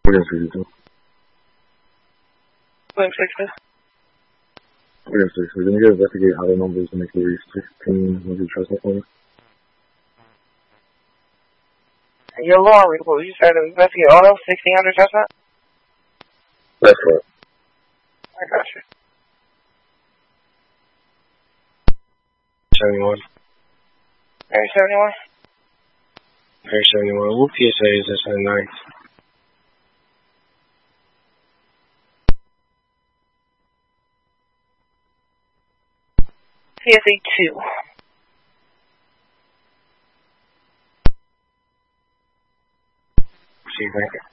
William 62. William 62. William 62. Let me get investigate auto numbers and make it reach 16. Would you trust me for me? Your law report, you said to investigate auto, 1600 Chestnut? That's right. I got you. 71. Area 71? Area 71. What PSA is this on 9th? PSA 2. See, thank you.